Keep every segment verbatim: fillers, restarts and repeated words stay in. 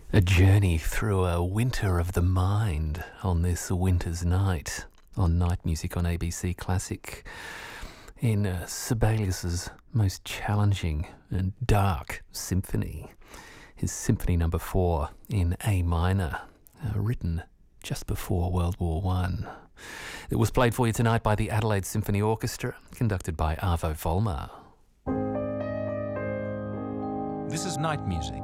A journey through a winter of the mind on this winter's night on Night Music on A B C Classic in uh, Sibelius's most challenging and dark symphony, his Symphony Number Four in A minor, uh, written just before World War One. It was played for you tonight by the Adelaide Symphony Orchestra, conducted by Arvo Volmar. This is Night Music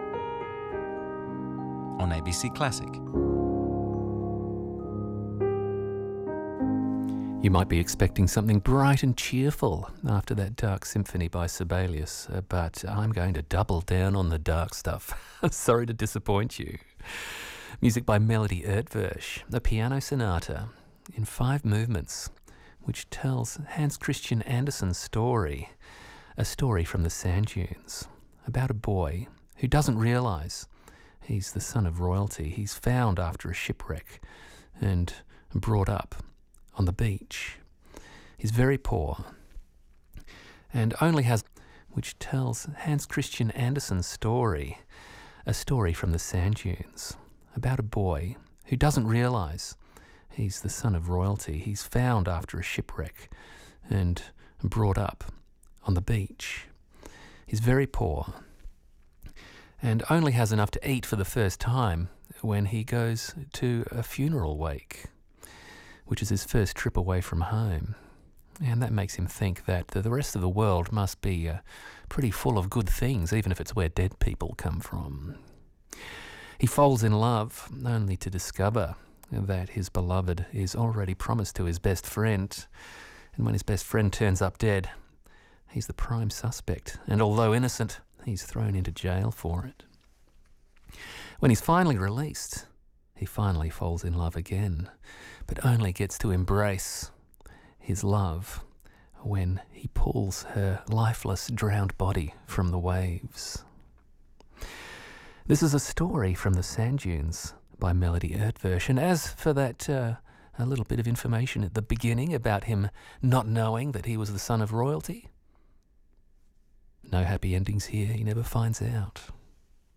on A B C Classic. You might be expecting something bright and cheerful after that dark symphony by Sibelius, uh, but I'm going to double down on the dark stuff. Sorry to disappoint you. Music by Melody Erdős, a piano sonata in five movements, which tells Hans Christian Andersen's story, a story from the sand dunes, about a boy who doesn't realise he's the son of royalty. He's found after a shipwreck and brought up on the beach. He's very poor and only has, which tells Hans Christian Andersen's story, a story from the sand dunes, about a boy who doesn't realise he's the son of royalty. He's found after a shipwreck and brought up on the beach. He's very poor and only has enough to eat for the first time when he goes to a funeral wake, which is his first trip away from home. And that makes him think that the rest of the world must be uh, pretty full of good things, even if it's where dead people come from. He falls in love only to discover that his beloved is already promised to his best friend, and when his best friend turns up dead, he's the prime suspect, and although innocent, he's thrown into jail for it. When he's finally released, he finally falls in love again, but only gets to embrace his love when he pulls her lifeless, drowned body from the waves. This is a story from the sand dunes by Melody Erdős, and as for that uh, a little bit of information at the beginning about him not knowing that he was the son of royalty, no happy endings here, he never finds out.